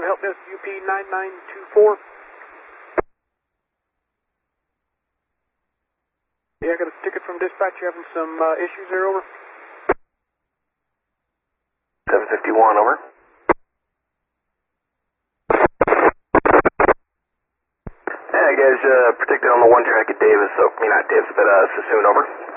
help desk UP 9924. Yeah, I got a ticket from dispatch. You having some issues there, over? 751, over. Yeah, guys, protected on the one track at Davis, not Davis, but Sassoon, over.